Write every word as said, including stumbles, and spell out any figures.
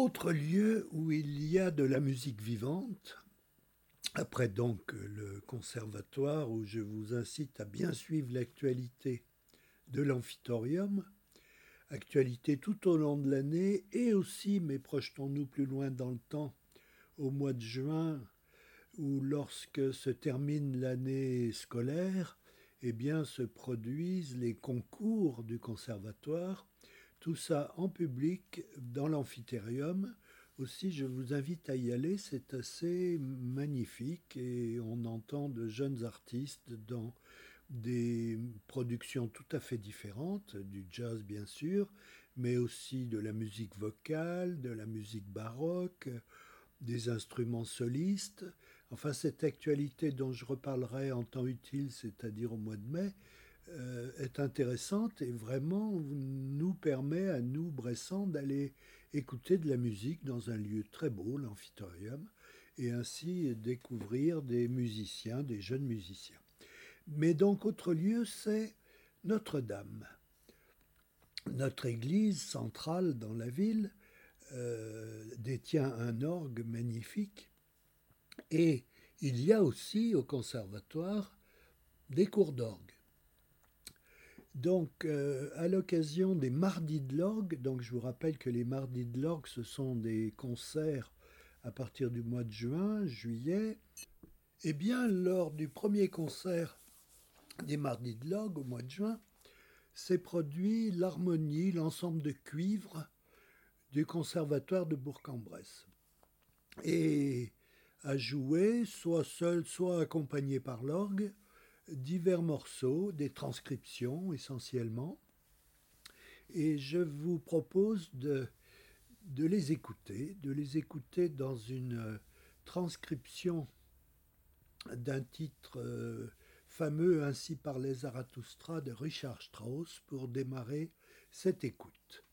Autre lieu où il y a de la musique vivante, après donc le conservatoire où je vous incite à bien suivre l'actualité de l'Amphitorium, actualité tout au long de l'année et aussi, mais projetons-nous plus loin dans le temps, au mois de juin, où lorsque se termine l'année scolaire, eh bien se produisent les concours du conservatoire, tout ça en public dans l'amphithéâtre. Aussi, je vous invite à y aller, c'est assez magnifique et on entend de jeunes artistes dans des productions tout à fait différentes, du jazz bien sûr, mais aussi de la musique vocale, de la musique baroque, des instruments solistes. Enfin, cette actualité dont je reparlerai en temps utile, c'est-à-dire au mois de mai, euh, est intéressante et vraiment nous permet à nous, Bressans, d'aller écouter de la musique dans un lieu très beau, l'Amphitorium, et ainsi découvrir des musiciens, des jeunes musiciens. Mais donc, autre lieu, c'est Notre-Dame. Notre église centrale dans la ville euh, détient un orgue magnifique et il y a aussi au conservatoire des cours d'orgue. Donc, euh, à l'occasion des mardis de l'orgue, donc je vous rappelle que les mardis de l'orgue, ce sont des concerts à partir du mois de juin, juillet. Eh bien, lors du premier concert des mardis de l'orgue au mois de juin, s'est produit l'harmonie, l'ensemble de cuivre du conservatoire de Bourg-en-Bresse. Et a joué, soit seul, soit accompagné par l'orgue, divers morceaux, des transcriptions essentiellement. Et je vous propose de, de les écouter, de les écouter dans une transcription d'un titre euh, fameux Ainsi parlait Zarathustra de Richard Strauss pour démarrer cette écoute.